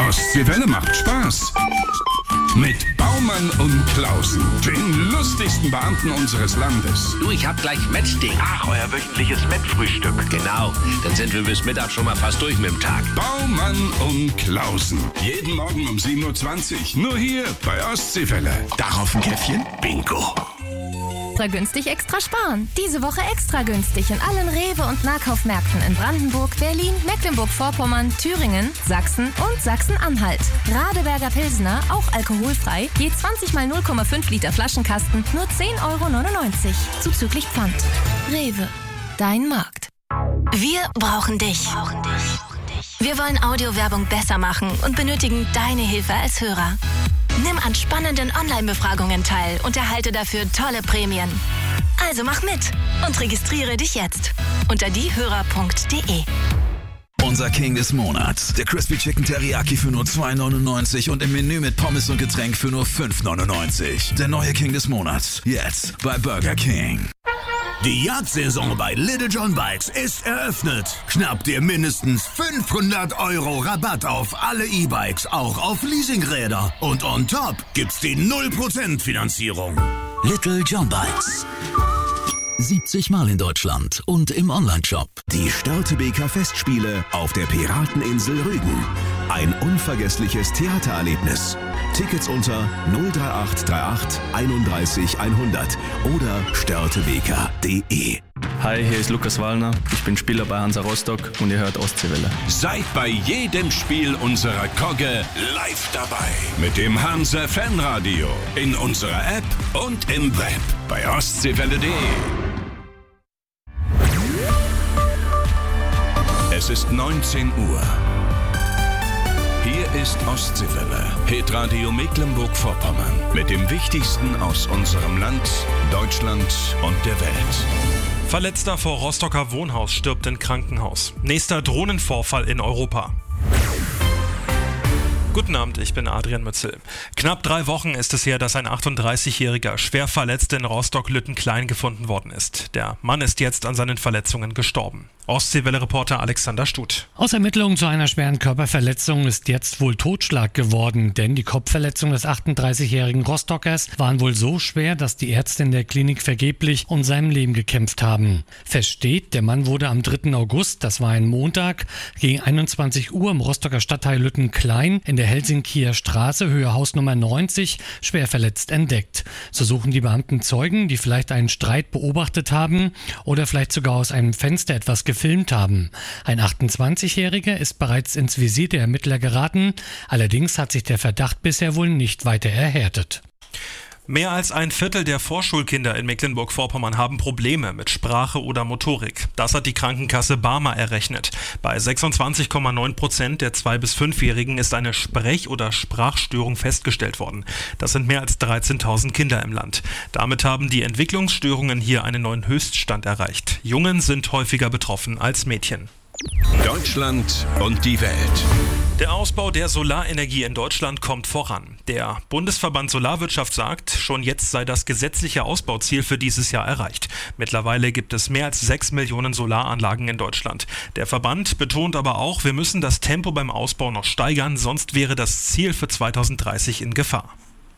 Ostseewelle macht Spaß. Mit Baumann und Klausen, den lustigsten Beamten unseres Landes. Du, ich hab gleich Mettding. Ach, euer wöchentliches Mettfrühstück. Genau, dann sind wir bis Mittag schon mal fast durch mit dem Tag. Baumann und Klausen. Jeden Morgen um 7.20 Uhr. Nur hier bei Ostseewelle. Darauf ein Käffchen? Bingo. Extra günstig, extra sparen. Diese Woche extra günstig in allen Rewe- und Nahkaufmärkten in Brandenburg, Berlin, Mecklenburg-Vorpommern, Thüringen, Sachsen und Sachsen-Anhalt. Radeberger Pilsner, auch alkoholfrei, je 20 mal 0,5 Liter Flaschenkasten, nur 10,99 €. Zuzüglich Pfand. Rewe, dein Markt. Wir brauchen dich. Wir wollen Audiowerbung besser machen und benötigen deine Hilfe als Hörer. Nimm an spannenden Online-Befragungen teil und erhalte dafür tolle Prämien. Also mach mit und registriere dich jetzt unter diehörer.de. Unser King des Monats. Der Crispy Chicken Teriyaki für nur 2,99 und im Menü mit Pommes und Getränk für nur 5,99. Der neue King des Monats. Jetzt bei Burger King. Die Jagdsaison bei Little John Bikes ist eröffnet. Schnapp dir mindestens 500 € Rabatt auf alle E-Bikes, auch auf Leasingräder. Und on top gibt's die 0% Finanzierung. Little John Bikes. 70 Mal in Deutschland und im Onlineshop. Die Störtebeker Festspiele auf der Pirateninsel Rügen. Ein unvergessliches Theatererlebnis. Tickets unter 03838 31 100 oder störtebeker.de. Hi, hier ist Lukas Wallner. Ich bin Spieler bei Hansa Rostock und ihr hört Ostseewelle. Seid bei jedem Spiel unserer Kogge live dabei. Mit dem Hansa Fanradio, in unserer App und im Web bei ostseewelle.de. Es ist 19 Uhr. Hier ist Ostseewelle, Hitradio Mecklenburg-Vorpommern. Mit dem Wichtigsten aus unserem Land, Deutschland und der Welt. Verletzter vor Rostocker Wohnhaus stirbt in Krankenhaus. Nächster Drohnenvorfall in Europa. Guten Abend, ich bin Adrian Mützel. Knapp 3 Wochen ist es her, dass ein 38-Jähriger schwer verletzt in Rostock-Lüttenklein gefunden worden ist. Der Mann ist jetzt an seinen Verletzungen gestorben. Ostseewelle-Reporter Alexander Stuth. Aus Ermittlungen zu einer schweren Körperverletzung ist jetzt wohl Totschlag geworden, denn die Kopfverletzungen des 38-jährigen Rostockers waren wohl so schwer, dass die Ärzte in der Klinik vergeblich um sein Leben gekämpft haben. Fest steht, der Mann wurde am 3. August, das war ein Montag, gegen 21 Uhr im Rostocker Stadtteil Lüttenklein in der Helsinkier Straße, Höhe Hausnummer 90, schwer verletzt entdeckt. So suchen die Beamten Zeugen, die vielleicht einen Streit beobachtet haben oder vielleicht sogar aus einem Fenster etwas gefilmt haben. Ein 28-Jähriger ist bereits ins Visier der Ermittler geraten, allerdings hat sich der Verdacht bisher wohl nicht weiter erhärtet. Mehr als ein Viertel der Vorschulkinder in Mecklenburg-Vorpommern haben Probleme mit Sprache oder Motorik. Das hat die Krankenkasse Barmer errechnet. Bei 26,9% der 2- bis 5-Jährigen ist eine Sprech- oder Sprachstörung festgestellt worden. Das sind mehr als 13.000 Kinder im Land. Damit haben die Entwicklungsstörungen hier einen neuen Höchststand erreicht. Jungen sind häufiger betroffen als Mädchen. Deutschland und die Welt. Der Ausbau der Solarenergie in Deutschland kommt voran. Der Bundesverband Solarwirtschaft sagt, schon jetzt sei das gesetzliche Ausbauziel für dieses Jahr erreicht. Mittlerweile gibt es mehr als 6 Millionen Solaranlagen in Deutschland. Der Verband betont aber auch, wir müssen das Tempo beim Ausbau noch steigern, sonst wäre das Ziel für 2030 in Gefahr.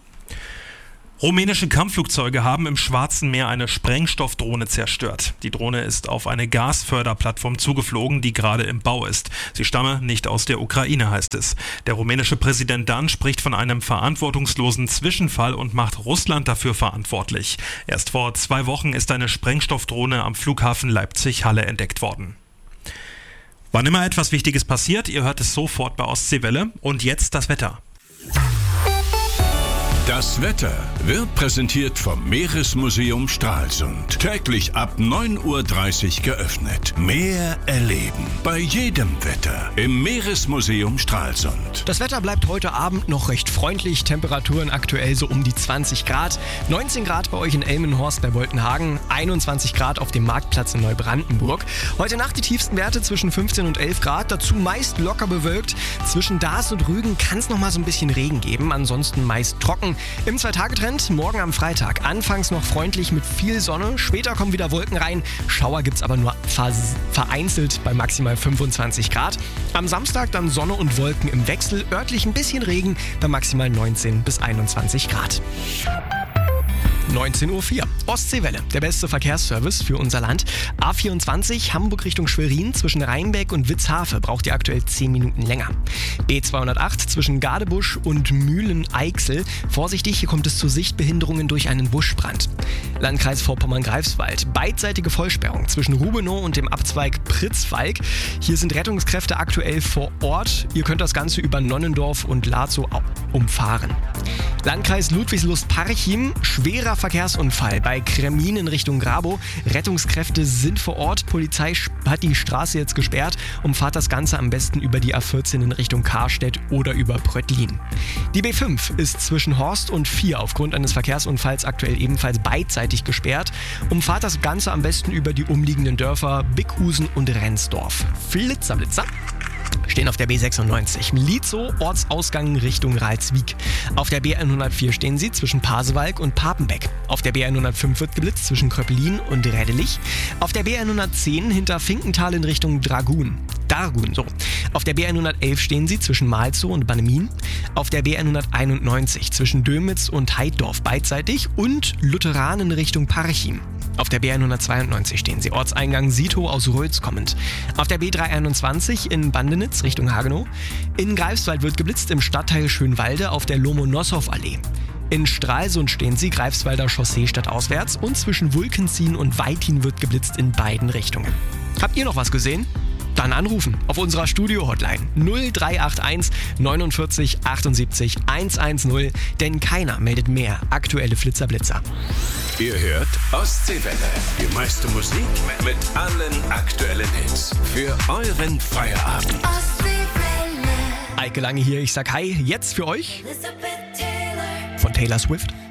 Rumänische Kampfflugzeuge haben im Schwarzen Meer eine Sprengstoffdrohne zerstört. Die Drohne ist auf eine Gasförderplattform zugeflogen, die gerade im Bau ist. Sie stamme nicht aus der Ukraine, heißt es. Der rumänische Präsident Dan spricht von einem verantwortungslosen Zwischenfall und macht Russland dafür verantwortlich. Erst vor 2 Wochen ist eine Sprengstoffdrohne am Flughafen Leipzig-Halle entdeckt worden. Wann immer etwas Wichtiges passiert, ihr hört es sofort bei Ostseewelle. Und jetzt das Wetter. Das Wetter wird präsentiert vom Meeresmuseum Stralsund. Täglich ab 9:30 Uhr geöffnet. Mehr erleben bei jedem Wetter im Meeresmuseum Stralsund. Das Wetter bleibt heute Abend noch recht freundlich. Temperaturen aktuell so um die 20 Grad. 19 Grad bei euch in Elmenhorst bei Boltenhagen. 21 Grad auf dem Marktplatz in Neubrandenburg. Heute Nacht die tiefsten Werte zwischen 15 und 11 Grad. Dazu meist locker bewölkt. Zwischen Daas und Rügen kann es noch mal so ein bisschen Regen geben. Ansonsten meist trocken. Im 2-Tage-Trend morgen am Freitag. Anfangs noch freundlich mit viel Sonne, später kommen wieder Wolken rein. Schauer gibt's aber nur vereinzelt bei maximal 25 Grad. Am Samstag dann Sonne und Wolken im Wechsel, örtlich ein bisschen Regen bei maximal 19 bis 21 Grad. 19.04 Uhr. Ostseewelle, der beste Verkehrsservice für unser Land. A24 Hamburg Richtung Schwerin zwischen Rheinbeck und Witzhafe braucht ihr aktuell 10 Minuten länger. B208 zwischen Gadebusch und Mühlen-Eichsel. Vorsichtig, hier kommt es zu Sichtbehinderungen durch einen Buschbrand. Landkreis Vorpommern-Greifswald. Beidseitige Vollsperrung zwischen Rubenow und dem Abzweig Pritzwalk. Hier sind Rettungskräfte aktuell vor Ort. Ihr könnt das Ganze über Nonnendorf und Lazow umfahren. Landkreis Ludwigslust-Parchim. Schwerer Verkehrsunfall bei Kremin in Richtung Grabow. Rettungskräfte sind vor Ort. Polizei hat die Straße jetzt gesperrt. Umfahrt das Ganze am besten über die A14 in Richtung Karstedt oder über Bröttlin. Die B5 ist zwischen Horst und Vier aufgrund eines Verkehrsunfalls aktuell ebenfalls beidseitig gesperrt. Umfahrt das Ganze am besten über die umliegenden Dörfer Bickhusen und Rendsdorf. Blitzer stehen auf der B96. Lietzow, Ortsausgang Richtung Ralswiek. Auf der B104 stehen sie zwischen Pasewalk und Papenbeck. Auf der B105 wird geblitzt zwischen Kröpelin und Rädelich. Auf der B110 hinter Finkenthal in Richtung Dargun. Auf der B111 stehen sie zwischen Malzow und Bannemin. Auf der B191 zwischen Dömitz und Heiddorf beidseitig und Lutheranen Richtung Parchim. Auf der B192 stehen sie Ortseingang Sito aus Rötz kommend. Auf der B321 in Bandenitz Richtung Hagenow. In Greifswald wird geblitzt im Stadtteil Schönwalde auf der Lomonossow-Allee. In Stralsund stehen sie Greifswalder Chaussee stadtauswärts und zwischen Wulkenzien und Weithin wird geblitzt in beiden Richtungen. Habt ihr noch was gesehen? Dann anrufen auf unserer Studio-Hotline 0381 49 78 110, denn keiner meldet mehr aktuelle Flitzer-Blitzer. Ihr hört Ostseewelle, die meiste Musik mit allen aktuellen Hits für euren Feierabend. Eike Lange hier, ich sag hi, jetzt für euch von Taylor Swift.